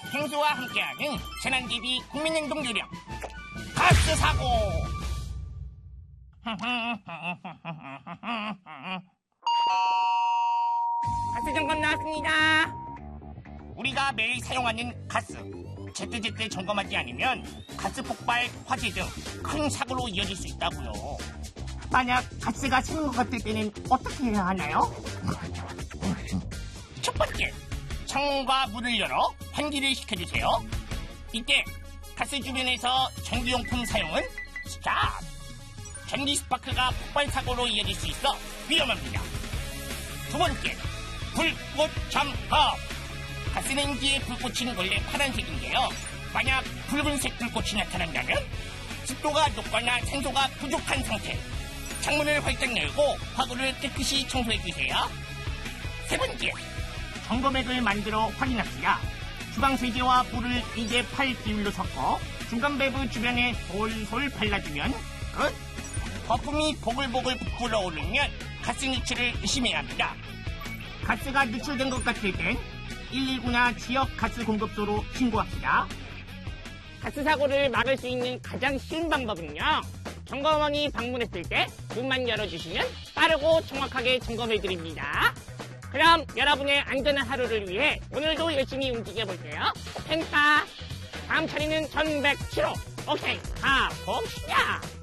펭수와 함께하는 재난대비 국민행동 요령 가스 사고. 가스 점검 나왔습니다. 우리가 매일 사용하는 가스 제때제때 점검하지 않으면 가스 폭발, 화재 등 큰 사고로 이어질 수 있다고요. 만약 가스가 새는 것 같을 때는 어떻게 해야 하나요? 첫 번째, 창문과 문을 열어 환기를 시켜주세요. 이때 가스 주변에서 전기용품 사용은 스탑! 전기 스파크가 폭발 사고로 이어질 수 있어 위험합니다. 두 번째, 불꽃 점검! 가스레인지의 불꽃은 원래 파란색인데요. 만약 붉은색 불꽃이 나타난다면 습도가 높거나 산소가 부족한 상태. 창문을 활짝 열고 화구를 깨끗이 청소해주세요. 세 번째, 점검액을 만들어 확인합시다. 주방세제와 물을 2대8 비율로 섞어 중간 밸브 주변에 솔솔 발라주면 끝! 거품이 보글보글 불어오르면 가스 누출을 의심해야 합니다. 가스가 누출된 것 같을 땐 119나 지역 가스 공급소로 신고합시다. 가스 사고를 막을 수 있는 가장 쉬운 방법은요, 점검원이 방문했을 때 문만 열어주시면 빠르고 정확하게 점검해드립니다. 그럼 여러분의 안전한 하루를 위해 오늘도 열심히 움직여볼게요. 펜타 다음 차례는 1107호. 오케이, 가봅시다.